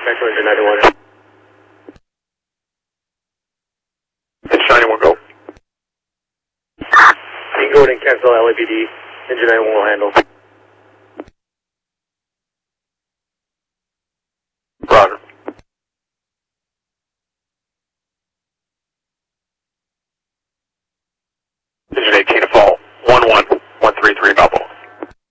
Echo engine 91. Engine 91, go. You can go ahead and cancel LAPD. Engine 91 will handle.